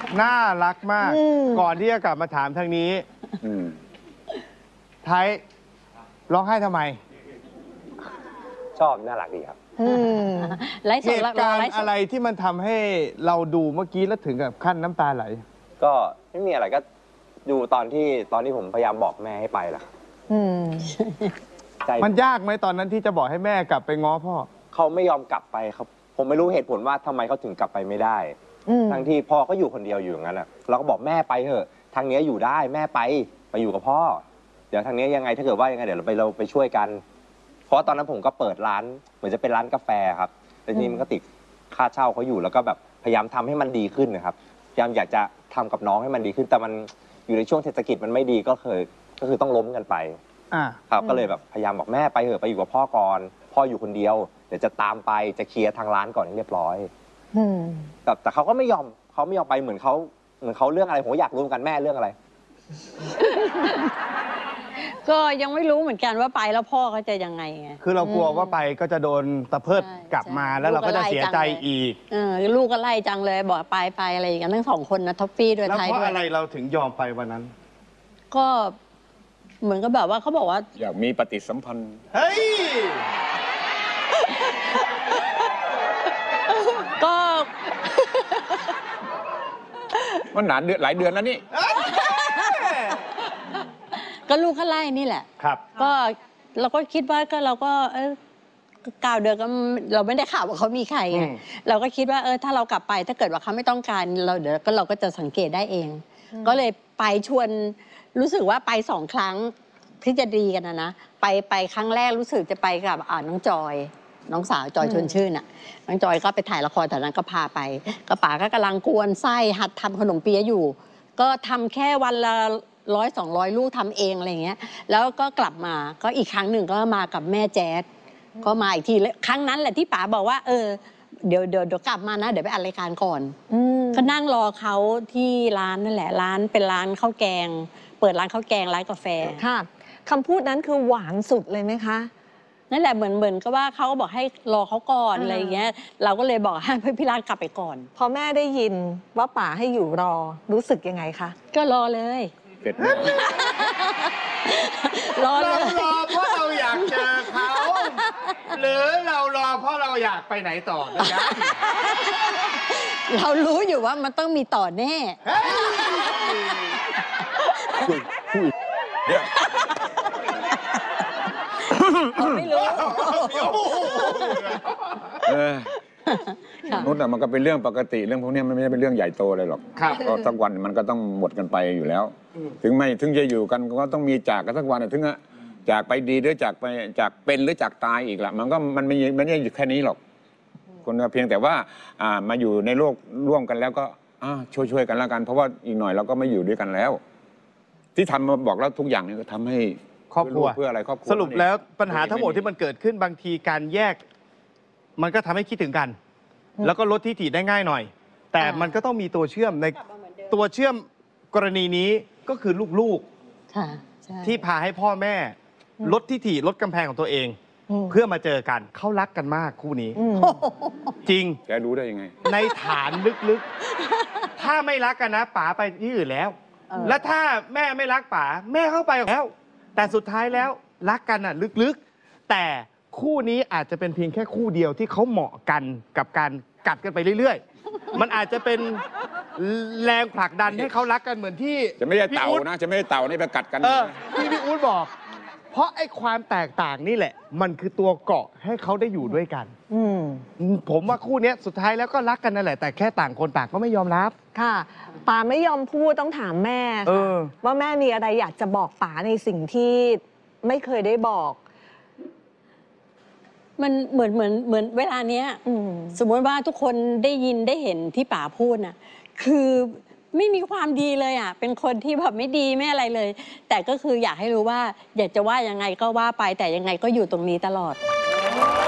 น่ารักมากก่อนที่จะกลับมาถามทางนี้ไทยร้องไห้ทำไมชอบน่ารักดีครับเหตุการณ์อะไรที่มันทำให้เราดูเมื่อกี้แล้วถึงกับขั้นน้ำตาไหลก็ไม่มีอะไรก็ดูตอนที่ผมพยายามบอกแม่ให้ไปแหละมันยากไหมตอนนั้นที่จะบอกให้แม่กลับไปง้อพ่อเขาไม่ยอมกลับไปครับผมไม่รู้เหตุผลว่าทำไมเขาถึงกลับไปไม่ได้ทั้งที่พ่อก็อยู่คนเดียวอยู่อย่างนั้นเราก็บอกแม่ไปเถอะทางนี้อยู่ได้แม่ไปอยู่กับพ่อเดี๋ยวทางนี้ยังไงถ้าเกิดว่ายังไงเดี๋ยวเราไปช่วยกันเพราะตอนนั้นผมก็เปิดร้านเหมือนจะเป็นร้านกาแฟครับแต่นี่มันก็ติดค่าเช่าเขาอยู่แล้วก็แบบพยายามทำให้มันดีขึ้นนะครับพยายามอยากจะทำกับน้องให้มันดีขึ้นแต่มันอยู่ในช่วงเศรษฐกิจมันไม่ดีก็คือต้องล้มกันไปครับก็เลยแบบพยายามบอกแม่ไปเถอะไปอยู่กับพ่อก่อนพ่ออยู่คนเดียวเดี๋ยวจะตามไปจะเคลียร์ทางร้านก่อนให้เรียบร้อยแต่เขาก็ไม่ยอมไปเหมือนเขาเรื่องอะไรผมอยากรู้กันแม่เรื่องอะไรก็ยังไม่รู้เหมือนกันว่าไปแล้วพ่อเขาจะยังไงไงคือเรากลัวว่าไปก็จะโดนตะเพิดกลับมาแล้วเราก็จะเสียใจอีกลูกก็ไล่จังเลยบอกไปอะไรอย่างนั้นทั้งสองคนนะท็อฟฟี่ด้วยไทยด้วยแล้วเพราะอะไรเราถึงยอมไปวันนั้นก็เหมือนกับแบบว่าเขาบอกว่าอยากมีปฏิสัมพันธ์เฮ้ยก็มันหลายเดือนแล้วนี่ก็ลูกเขาไล่นี่แหละครับก็เราก็คิดว่าก็เราก็9 เดือนก็เราไม่ได้ข่าวว่าเขามีใครไงเราก็คิดว่าถ้าเรากลับไปถ้าเกิดว่าเขาไม่ต้องการเราก็จะสังเกตได้เองก็เลยไปชวนรู้สึกว่าไป2 ครั้งที่จะดีกันนะไปครั้งแรกรู้สึกจะไปกับน้องจอยน้องสาวจอยชวนชื่นน่ะน้องจอยก็ไปถ่ายละครแต่นั้นก็พาไปกระป๋าก็กำลังกวนไส้หัดทำขนมเปี๊ยะอยู่ก็ทำแค่วันละ100-200 ลูกทำเองอะไรเงี้ยแล้วก็กลับมาก็อีกครั้งหนึ่งก็มากับแม่แจ๊ดก็มาอีกทีครั้งนั้นแหละที่ป๋าบอกว่าเดี๋ยวกลับมานะเดี๋ยวไปอัดรายการก่อนก็นั่งรอเขาที่ร้านนั่นแหละร้านเป็นร้านข้าวแกงเปิดร้านข้าวแกงร้านกาแฟค่ะคำพูดนั้นคือหวานสุดเลยไหมคะนั่นแหละเหมือนก็ว่าเขาก็บอกให้รอเขาก่อนอะไรอย่างเงี้ยเราก็เลยบอกให้พี่ร้านกลับไปก่อนพอแม่ได้ยินว่าป๋าให้อยู่รอรู้สึกยังไงคะก็รอเลยรอเพราะเราอยากเจอเขาหรือเรารอเพราะเราอยากไปไหนต่อนะจ๊ะเรารู้อยู่ว่ามันต้องมีต่อแน่ไม่รู้นุชมันก็เป็นเรื่องปกติเรื่องพวกนี้มันไม่ได้เป็นเรื่องใหญ่โตเลยหรอกก็สักวันมันก็ต้องหมดกันไปอยู่แล้วถึงจะอยู่กันก็ต้องมีจากกันสักวันถึงจากไปดีหรือจากเป็นหรือจากตายอีกละมันไม่อยู่แค่นี้หรอกคนเพียงแต่ว่ามาอยู่ในโลกร่วมกันแล้วก็ช่วยกันแล้วกันเพราะว่าอีกหน่อยเราก็ไม่อยู่ด้วยกันแล้วที่ทำมาบอกแล้วทุกอย่างนี่ก็ทำให้ครอบครัวเพื่ออะไรครอบครัวสรุปแล้วปัญหาทั้งหมดที่มันเกิดขึ้นบางทีการแยกมันก็ทำให้คิดถึงกันแล้วก็ลดทิฐิได้ง่ายหน่อยแต่มันก็ต้องมีตัวเชื่อมในตัวเชื่อมกรณีนี้ก็คือลูกๆที่พาให้พ่อแม่ลดทิฐิลดกำแพงของตัวเองเพื่อมาเจอกันเขารักกันมากคู่นี้จริงแกรู้ได้ยังไงในฐานลึกๆถ้าไม่รักกันนะป๋าไปที่อื่นแล้วและถ้าแม่ไม่รักป๋าแม่เข้าไปแล้วแต่สุดท้ายแล้วรักกันลึกๆแต่คู่นี้อาจจะเป็นเพียงแค่คู่เดียวที่เขาเหมาะกันกับการกัดกันไปเรื่อยๆมันอาจจะเป็นแรงผลักดันให้เขารักกันเหมือนที่จะไม่ได้เต่านะจะไม่ได้เต่านี่ไปกัดกันที่พี่อู๊ดบอกเพราะไอ้ความแตกต่างนี่แหละมันคือตัวเกาะให้เขาได้อยู่ด้วยกันผมว่าคู่นี้สุดท้ายแล้วก็รักกันนั่นแหละแต่แค่ต่างคนต่างก็ไม่ยอมรับค่ะป๋าไม่ยอมพูดต้องถามแม่ว่าแม่มีอะไรอยากจะบอกป๋าในสิ่งที่ไม่เคยได้บอกมันเหมือนเวลาเนี้ยสมมติว่าทุกคนได้ยินได้เห็นที่ป๋าพูดน่ะคือไม่มีความดีเลยเป็นคนที่แบบไม่ดีไม่อะไรเลยแต่ก็คืออยากให้รู้ว่าอยากจะว่ายังไงก็ว่าไปแต่ยังไงก็อยู่ตรงนี้ตลอด